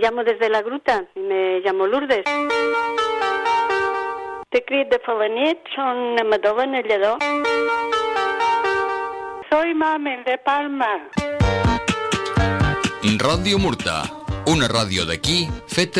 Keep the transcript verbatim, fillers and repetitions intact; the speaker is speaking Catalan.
llamo desde la gruta, me llamo Lourdes. Te crit de Falanet, son Amador Benallador. Soy Mamen de Palma. Ràdio Murta, una ràdio d'aquí feta